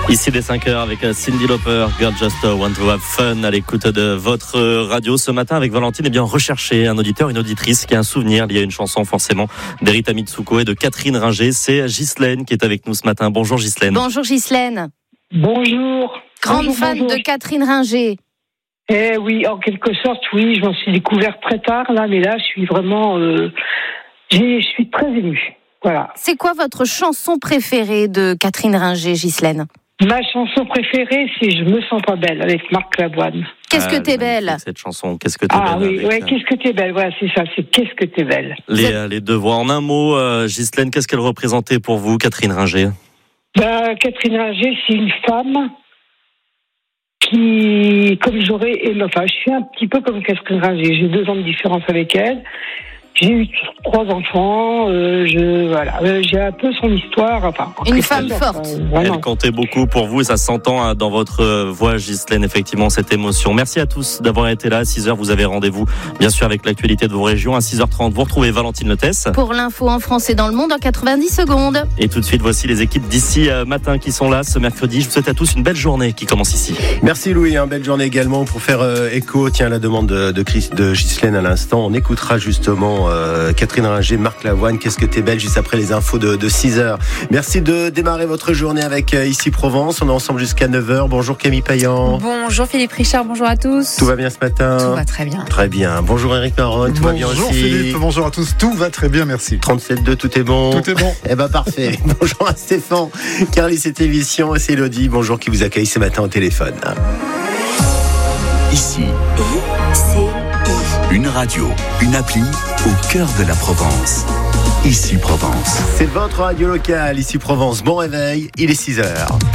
Ici dès 5h avec Cyndi Lauper, Girl Just Want to Have Fun à l'écoute de votre radio ce matin avec Valentine. Bien recherché un auditeur, une auditrice qui a un souvenir lié à une chanson forcément d'Erita Mitsuko et de Catherine Ringer. C'est Ghislaine qui est avec nous ce matin. Bonjour Ghislaine. Bonjour Ghislaine. Bonjour. Grande fan de Catherine Ringer. Eh oui, en quelque sorte, oui, je m'en suis découverte très tard là, mais là je suis vraiment, je suis très émue. Voilà. C'est quoi votre chanson préférée de Catherine Ringer, Ghislaine ? Ma chanson préférée, c'est Je me sens pas belle avec Marc Lavoine. Qu'est-ce que t'es belle ? Cette chanson, Qu'est-ce que t'es belle. Ah oui, ouais, Qu'est-ce que t'es belle, voilà, c'est ça, c'est Qu'est-ce que t'es belle. Les deux voix. En un mot, Ghislaine, qu'est-ce qu'elle représentait pour vous, Catherine Ringer ? Catherine Ringer, c'est une femme qui, comme j'aurais aimé, enfin, je suis un petit peu comme Catherine Ringer, j'ai 2 ans de différence avec elle. J'ai eu 3 enfants, j'ai un peu son histoire. Enfin, une femme forte. Elle comptait beaucoup pour vous et ça s'entend dans votre voix, Ghislaine, effectivement, cette émotion. Merci à tous d'avoir été là. À 6h, vous avez rendez-vous, bien sûr, avec l'actualité de vos régions. À 6h30, vous retrouvez Valentine Lotès. Pour l'info en France et dans le monde en 90 secondes. Et tout de suite, voici les équipes d'ici matin qui sont là ce mercredi. Je vous souhaite à tous une belle journée qui commence ici. Merci Louis, belle journée également pour faire écho. Tiens, la demande de Ghislaine à l'instant. On écoutera justement Catherine Ringer, Marc Lavoine, Qu'est-ce que t'es belle, juste après les infos de 6h. Merci de démarrer votre journée avec Ici Provence. On est ensemble jusqu'à 9h. Bonjour Camille Payan. Bonjour Philippe Richard, bonjour à tous. Tout va bien ce matin ? Tout va très bien. Très bien. Bonjour Eric Maron, tout va bien aussi ? Bonjour Philippe, bonjour à tous, tout va très bien, merci. 37.2, tout est bon ? Tout est bon. Eh ben parfait. Bonjour à Stéphane, qui réalise cette émission, et c'est Elodie, bonjour, qui vous accueille ce matin au téléphone. Ici, une radio, une appli au cœur de la Provence. Ici Provence. C'est votre radio locale, Ici Provence. Bon réveil, il est 6h.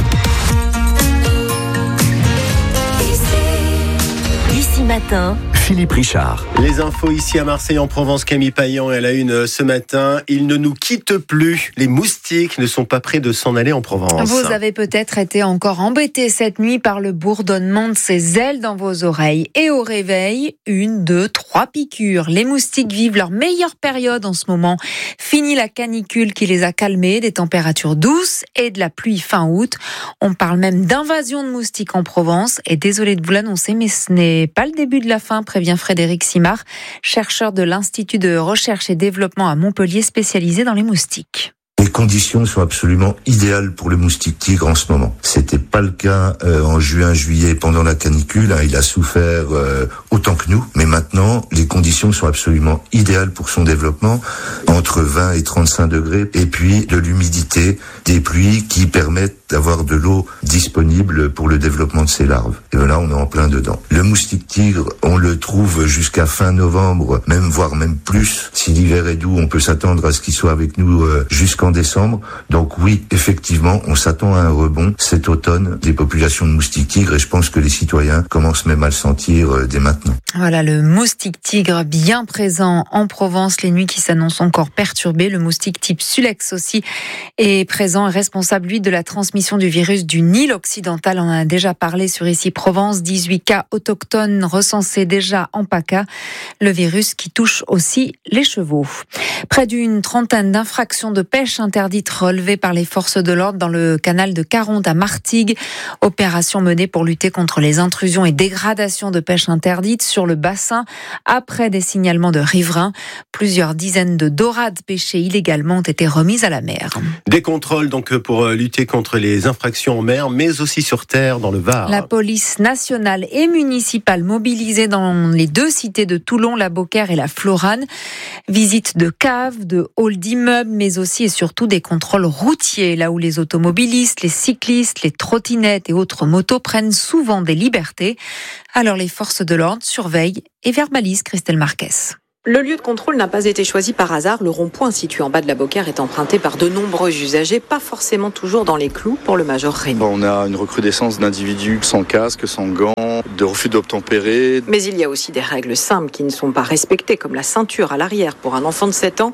Ici matin, Philippe Richard. Les infos ici à Marseille, en Provence, Camille Payan, elle a une ce matin. Ils ne nous quittent plus. Les moustiques ne sont pas prêts de s'en aller en Provence. Vous avez peut-être été encore embêté cette nuit par le bourdonnement de ces ailes dans vos oreilles. Et au réveil, 1, 2, 3 piqûres. Les moustiques vivent leur meilleure période en ce moment. Fini la canicule qui les a calmés, des températures douces et de la pluie fin août. On parle même d'invasion de moustiques en Provence. Et désolé de vous l'annoncer, mais ce n'est pas le début de la fin, prévient Frédéric Simard, chercheur de l'Institut de recherche et développement à Montpellier, spécialisé dans les moustiques. Les conditions sont absolument idéales pour le moustique tigre en ce moment. C'était pas le cas en juin, juillet pendant la canicule. Il a souffert autant que nous. Mais maintenant, les conditions sont absolument idéales pour son développement. Entre 20 et 35 degrés. Et puis, de l'humidité, des pluies qui permettent d'avoir de l'eau disponible pour le développement de ses larves. Et là, on est en plein dedans. Le moustique tigre, on le trouve jusqu'à fin novembre, voire même plus. Si l'hiver est doux, on peut s'attendre à ce qu'il soit avec nous jusqu'en décembre. Donc oui, effectivement, on s'attend à un rebond cet automne des populations de moustiques tigres et je pense que les citoyens commencent même à le sentir dès maintenant. Voilà, le moustique tigre bien présent en Provence, les nuits qui s'annoncent encore perturbées. Le moustique type Sulex aussi est présent et responsable, lui, de la transmission du virus du Nil occidental. On en a déjà parlé sur Ici Provence. 18 cas autochtones recensés déjà en PACA. Le virus qui touche aussi les chevaux. Près d'une trentaine d'infractions de pêche interdites relevées par les forces de l'ordre dans le canal de Caronte à Martigues. Opération menée pour lutter contre les intrusions et dégradations de pêche interdites sur le bassin après des signalements de riverains. Plusieurs dizaines de dorades pêchées illégalement ont été remises à la mer. Des contrôles donc pour lutter contre les infractions en mer, mais aussi sur terre dans le Var. La police nationale et municipale mobilisée dans les 2 cités de Toulon, la Beaucaire et la Florane. Visite de caves, de halls d'immeubles, mais aussi et surtout des contrôles routiers, là où les automobilistes, les cyclistes, les trottinettes et autres motos prennent souvent des libertés. Alors les forces de l'ordre surveillent et verbalisent. Christelle Marquez. Le lieu de contrôle n'a pas été choisi par hasard. Le rond-point situé en bas de la Beaucaire est emprunté par de nombreux usagers, pas forcément toujours dans les clous pour le major Rémy. On a une recrudescence d'individus sans casque, sans gants, de refus d'obtempérer. Mais il y a aussi des règles simples qui ne sont pas respectées, comme la ceinture à l'arrière pour un enfant de 7 ans.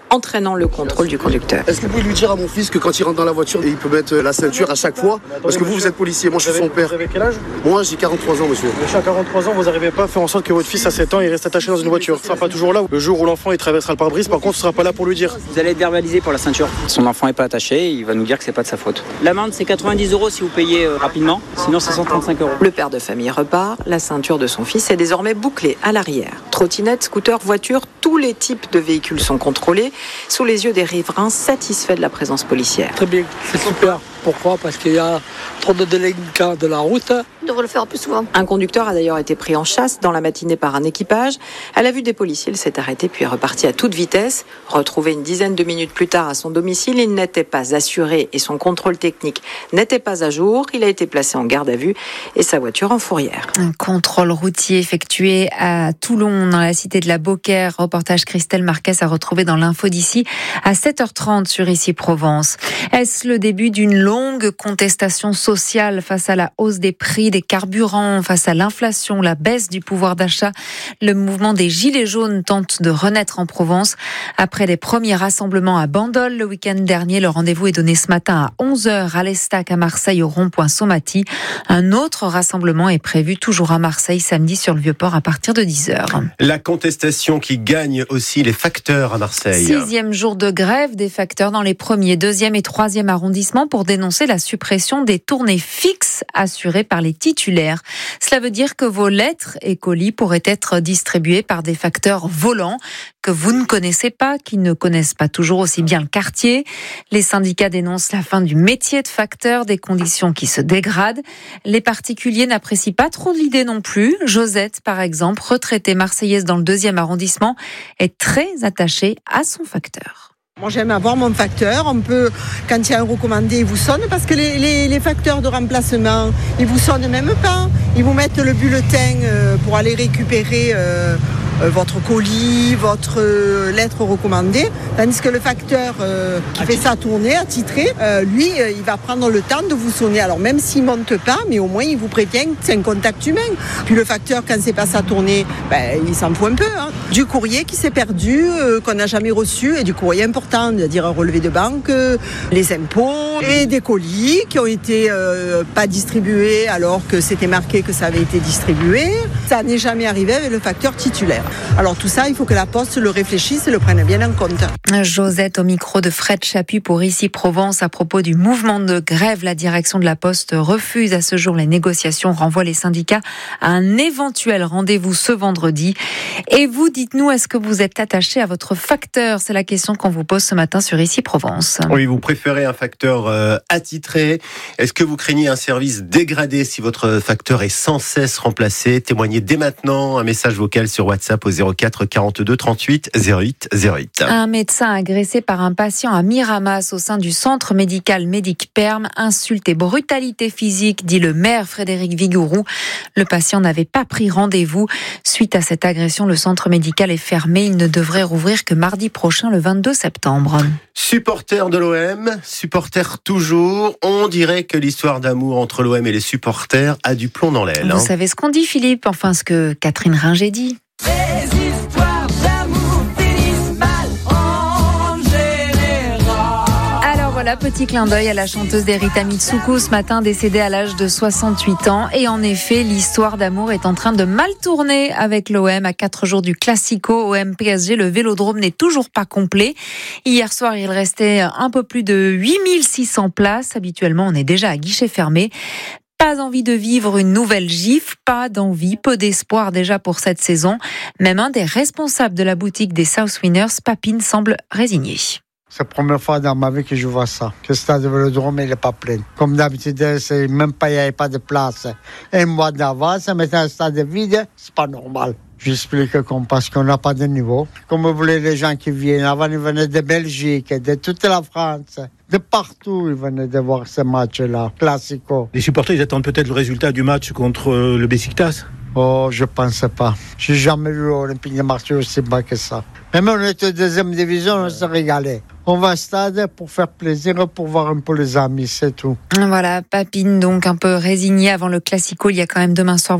entraînant le contrôle du conducteur. Est-ce que vous pouvez lui dire à mon fils que quand il rentre dans la voiture, il peut mettre la ceinture à chaque fois? Parce que vous êtes policier, moi je suis son père. Vous avez quel âge? Moi j'ai 43 ans, monsieur. Monsieur, à 43 ans, vous n'arrivez pas à faire en sorte que votre fils à 7 ans il reste attaché dans une voiture. Il ne sera pas toujours là. Le jour où l'enfant il traversera le pare-brise, par contre, ce ne sera pas là pour lui dire. Vous allez être verbalisé pour la ceinture. Son enfant n'est pas attaché, il va nous dire que c'est pas de sa faute. L'amende c'est 90 € si vous payez rapidement, sinon c'est 135 €. Le père de famille repart, la ceinture de son fils est désormais bouclée à l'arrière. Trottinette, scooter, voiture, tous les types de véhicules sont contrôlés sous les yeux des riverains satisfaits de la présence policière. Très bien, c'est super. Pourquoi? Parce qu'il y a trop de délinquants de la route. On devrait le faire plus souvent. Un conducteur a d'ailleurs été pris en chasse dans la matinée par un équipage. À la vue des policiers, il s'est arrêté puis est reparti à toute vitesse. Retrouvé une dizaine de minutes plus tard à son domicile, il n'était pas assuré et son contrôle technique n'était pas à jour. Il a été placé en garde à vue et sa voiture en fourrière. Un contrôle routier effectué à Toulon, dans la cité de la Beaucaire. Reportage Christelle Marquez à retrouver dans l'info d'ici à 7h30 sur Ici Provence. Est-ce le début d'une longue contestation sociale face à la hausse des prix des carburants, face à l'inflation, la baisse du pouvoir d'achat? Le mouvement des Gilets jaunes tente de renaître en Provence. Après des premiers rassemblements à Bandol le week-end dernier, le rendez-vous est donné ce matin à 11h à l'Estac à Marseille au rond-point Somati. Un autre rassemblement est prévu toujours à Marseille samedi sur le Vieux-Port à partir de 10h. La contestation qui gagne aussi les facteurs à Marseille. 6e jour de grève des facteurs dans les 1er, 2e et 3e arrondissements pour dénoncer la suppression des tournées fixes assurées par les titulaires. Cela veut dire que vos lettres et colis pourraient être distribués par des facteurs volants que vous ne connaissez pas, qui ne connaissent pas toujours aussi bien le quartier. Les syndicats dénoncent la fin du métier de facteur, des conditions qui se dégradent. Les particuliers n'apprécient pas trop l'idée non plus. Josette, par exemple, retraitée marseillaise dans le 2e arrondissement, est très attachée à son facteur. Moi j'aime avoir mon facteur, on peut, quand il y a un recommandé, il vous sonne, parce que les facteurs de remplacement, ils vous sonnent même pas, ils vous mettent le bulletin pour aller récupérer votre colis, votre lettre recommandée, tandis que le facteur qui fait ça tourner, attitré, lui, il va prendre le temps de vous sonner. Alors même s'il monte pas, mais au moins il vous prévient que c'est un contact humain. Puis le facteur, quand c'est pas ça tourner, il s'en fout un peu. Du courrier qui s'est perdu, qu'on n'a jamais reçu, et du courrier important, c'est-à-dire un relevé de banque, les impôts, et des colis qui ont été pas distribués alors que c'était marqué que ça avait été distribué. Ça n'est jamais arrivé avec le facteur titulaire. Alors tout ça, il faut que la Poste le réfléchisse et le prenne bien en compte. Josette au micro de Fred Chaput pour Ici Provence. À propos du mouvement de grève, la direction de la Poste refuse à ce jour les négociations, renvoie les syndicats à un éventuel rendez-vous ce vendredi. Et vous, dites-nous, est-ce que vous êtes attaché à votre facteur? C'est la question qu'on vous pose ce matin sur Ici Provence. Oui, vous préférez un facteur attitré? Est-ce que vous craignez un service dégradé si votre facteur est sans cesse remplacé? Témoignez dès maintenant, un message vocal sur WhatsApp au 04 42 38 08 08. Un médecin agressé par un patient à Miramas au sein du centre médical Médic-Perm, insulte et brutalité physique, dit le maire Frédéric Vigourou. Le patient n'avait pas pris rendez-vous. Suite à cette agression, le centre médical est fermé. Il ne devrait rouvrir que mardi prochain, le 22 septembre. Supporter de l'OM, supporter toujours. On dirait que l'histoire d'amour entre l'OM et les supporters a du plomb dans l'aile. Vous savez ce qu'on dit, Philippe? Enfin, ce que Catherine Ringer dit. Les histoires d'amour finissent mal en général. Alors voilà, petit clin d'œil à la chanteuse Derita Mitsouko, ce matin décédée à l'âge de 68 ans. Et en effet, l'histoire d'amour est en train de mal tourner avec l'OM à 4 jours du Classico OM-PSG. Le Vélodrome n'est toujours pas complet. Hier soir, il restait un peu plus de 8600 places. Habituellement, on est déjà à guichet fermé. Pas envie de vivre une nouvelle gifle, pas d'envie, peu d'espoir déjà pour cette saison. Même un des responsables de la boutique des South Winners, Papine, semble résigné. C'est la première fois dans ma vie que je vois ça. Que le stade de Vélodrome, il n'est pas plein. Comme d'habitude, c'est même pas, il n'y avait pas de place. Un mois d'avance, maintenant le stade est vide, c'est pas normal. J'explique parce qu'on n'a pas de niveau. Comme vous voulez les gens qui viennent, avant ils venaient de Belgique, de toute la France, de partout ils venaient de voir ce match-là, Classico. Les supporters, ils attendent peut-être le résultat du match contre le Beşiktaş. Oh, je pense pas. J'ai jamais vu l'Olympique de Marseille aussi bas que ça. Même on était deuxième division, on se régalait. On va au stade pour faire plaisir, pour voir un peu les amis, c'est tout. Voilà, Papine donc un peu résigné avant le Classico. Il y a quand même demain soir